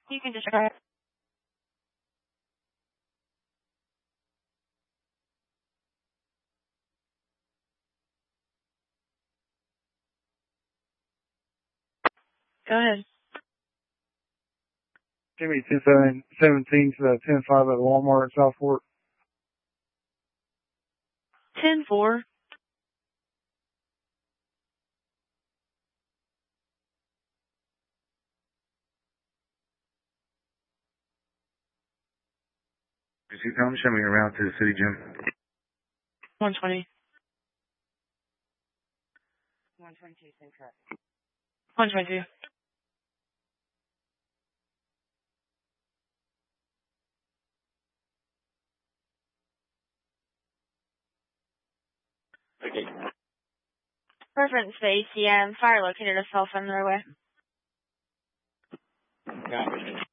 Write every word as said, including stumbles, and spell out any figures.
You can disregard. Go ahead. Give me ten seventeen to the ten five at Walmart in Southport. ten four. Could you come show me around to the city gym? one twenty. one twenty-two, same correct. one twenty-two. Okay. Reference to A T M. Fire located a cell phone the right way. Copy.